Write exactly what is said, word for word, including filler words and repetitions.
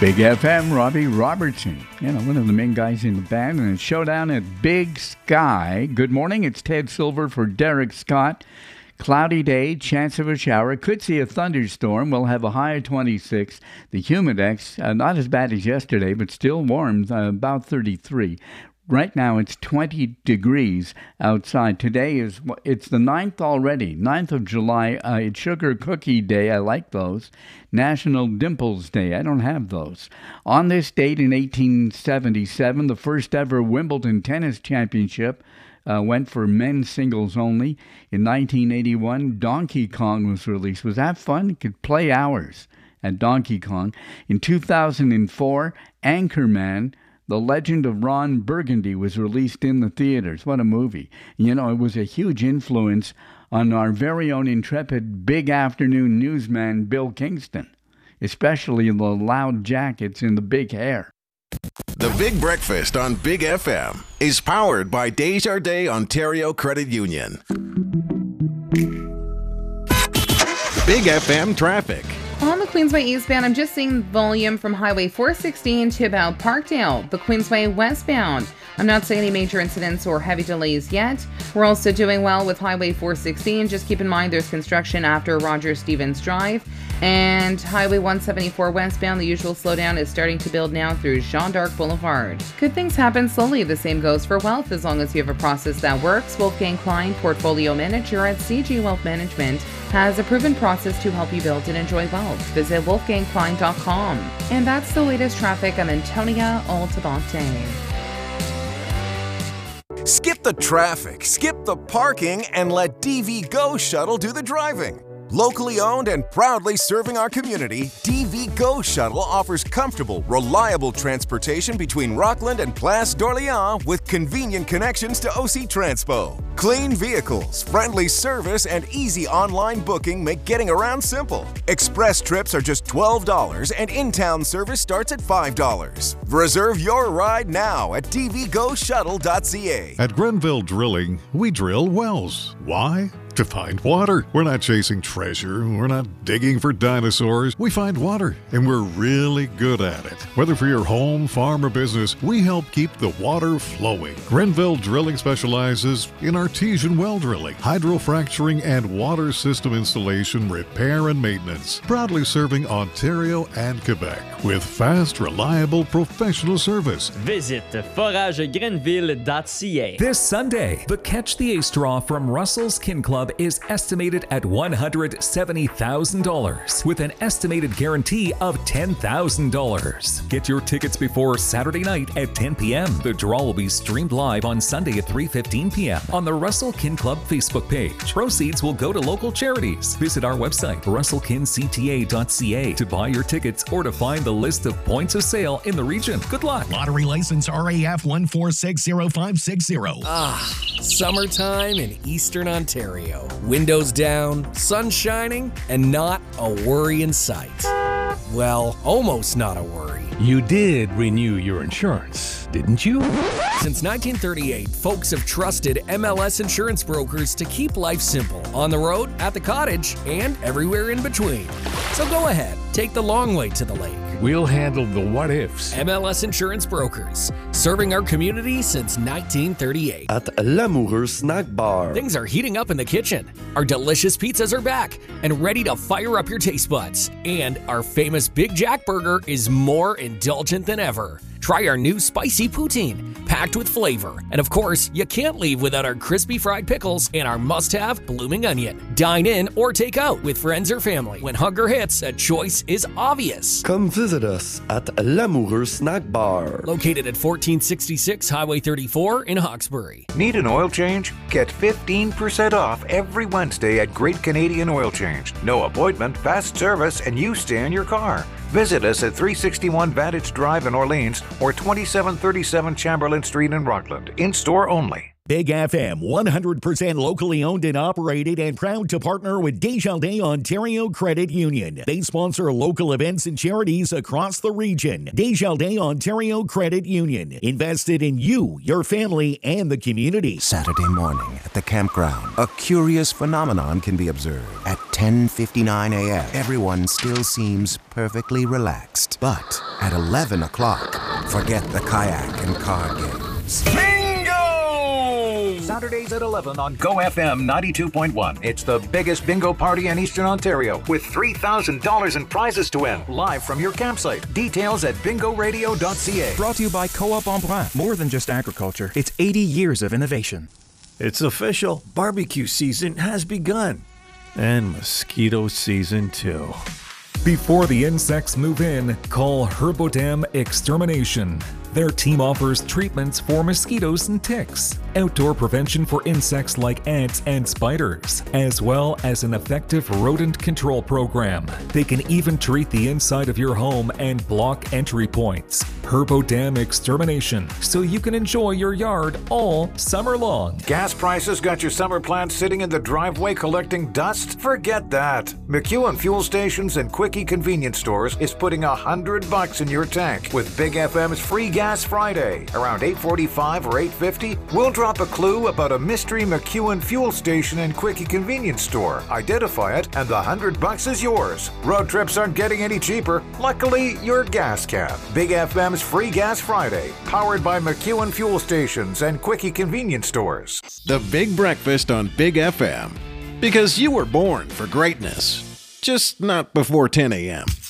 Big F M, Robbie Robertson, you know, one of the main guys in the band, and a showdown at Big Sky. Good morning, it's Ted Silver for Derek Scott. Cloudy day, chance of a shower. Could see a thunderstorm. We'll have a high of twenty-six. The humidex, uh, not as bad as yesterday, but still warm, uh, about thirty-three. Right now it's twenty degrees outside. Today is, it's the ninth already, ninth of July. Uh, it's Sugar Cookie Day. I like those. National Dimples Day. I don't have those. On this date in eighteen seventy-seven, the first ever Wimbledon Tennis Championship Uh, went for men's singles only. In nineteen eighty-one, Donkey Kong was released. Was that fun? You could play hours at Donkey Kong. In two thousand four, Anchorman, The Legend of Ron Burgundy, was released in the theaters. What a movie. You know, it was a huge influence on our very own intrepid big afternoon newsman, Bill Kingston, especially the loud jackets and the big hair. The Big Breakfast on Big F M is powered by Desjardins Ontario Credit Union. Big F M traffic. On the Queensway eastbound, I'm just seeing volume from Highway four sixteen to about Parkdale. The Queensway westbound, I'm not seeing any major incidents or heavy delays yet. We're also doing well with Highway four sixteen. Just keep in mind there's construction after Roger Stevens Drive. And Highway one seventy-four westbound, the usual slowdown is starting to build now through Jean d'Arc Boulevard. Good things happen slowly. The same goes for wealth as long as you have a process that works. Wolfgang Klein, Portfolio Manager at C G Wealth Management, has a proven process to help you build and enjoy wealth. Visit wolfgang klein dot com. And that's the latest traffic. I'm Antonia Altabate. Skip the traffic, skip the parking, and let D V Go Shuttle do the driving. Locally owned and proudly serving our community, D V Go Shuttle offers comfortable, reliable transportation between Rockland and Place d'Orléans with convenient connections to O C Transpo. Clean vehicles, friendly service, and easy online booking make getting around simple. Express trips are just twelve dollars and in-town service starts at five dollars. Reserve your ride now at d v go shuttle dot c a. At Grenville Drilling, we drill wells. Why? To find water. We're not chasing treasure. We're not digging for dinosaurs. We find water, and we're really good at it. Whether for your home, farm, or business, we help keep the water flowing. Grenville Drilling specializes in artesian well drilling, hydrofracturing, and water system installation, repair, and maintenance. Proudly serving Ontario and Quebec with fast, reliable, professional service. Visit forage grenville dot c a. This Sunday, the Catch the Ace draw from Russell's Kin Club is estimated at one hundred seventy thousand dollars with an estimated guarantee of ten thousand dollars. Get your tickets before Saturday night at ten p.m. The draw will be streamed live on Sunday at three fifteen p.m. on the Russell Kin Club Facebook page. Proceeds will go to local charities. Visit our website, russell kin c t a dot c a, to buy your tickets or to find the list of points of sale in the region. Good luck. Lottery license R A F one four six zero five six zero. Ah, summertime in Eastern Ontario. Windows down, sun shining, and not a worry in sight. Well, almost not a worry. You did renew your insurance, didn't you? Since nineteen thirty-eight, folks have trusted M L S insurance brokers to keep life simple on the road, at the cottage, and everywhere in between. So go ahead, take the long way to the lake. We'll handle the what-ifs. M L S Insurance Brokers, serving our community since nineteen thirty-eight. At L'Amoureux Snack Bar. Things are heating up in the kitchen. Our delicious pizzas are back and ready to fire up your taste buds. And our famous Big Jack Burger is more indulgent than ever. Try our new spicy poutine, packed with flavor. And of course, you can't leave without our crispy fried pickles and our must-have blooming onion. Dine in or take out with friends or family. When hunger hits, a choice is obvious. Come visit us at L'Amoureux Snack Bar. Located at fourteen sixty-six Highway thirty-four in Hawkesbury. Need an oil change? Get fifteen percent off every Wednesday at Great Canadian Oil Change. No appointment, fast service, and you stay in your car. Visit us at three sixty-one Vantage Drive in Orleans or twenty-seven thirty-seven Chamberlain Street in Rockland. In-store only. Big F M, one hundred percent locally owned and operated, and proud to partner with Desjardins Ontario Credit Union. They sponsor local events and charities across the region. Desjardins Ontario Credit Union, invested in you, your family, and the community. Saturday morning at the campground, a curious phenomenon can be observed. At ten fifty-nine a.m., everyone still seems perfectly relaxed. But at eleven o'clock, forget the kayak and card games. Saturdays at eleven on Go F M ninety-two point one. It's the biggest bingo party in Eastern Ontario with three thousand dollars in prizes to win. Live from your campsite. Details at bingo radio dot c a. Brought to you by Co-op Embrun. More than just agriculture, it's eighty years of innovation. It's official. Barbecue season has begun. And mosquito season too. Before the insects move in, call Herbodam Extermination. Their team offers treatments for mosquitoes and ticks, outdoor prevention for insects like ants and spiders, as well as an effective rodent control program. They can even treat the inside of your home and block entry points. Herbodam Extermination, so you can enjoy your yard all summer long. Gas prices got your summer plants sitting in the driveway collecting dust? Forget that. McEwen Fuel Stations and Quickie Convenience Stores is putting a hundred bucks in your tank with Big F M's free gas Friday. Around eight forty-five or eight fifty, we'll drop a clue about a mystery McEwen Fuel Station and Quickie Convenience Store. Identify it, and the hundred bucks is yours. Road trips aren't getting any cheaper. Luckily, your gas can. Big F M's Free Gas Friday, powered by McEwen Fuel Stations and Quickie Convenience Stores. The Big Breakfast on Big F M. Because you were born for greatness. Just not before ten a.m.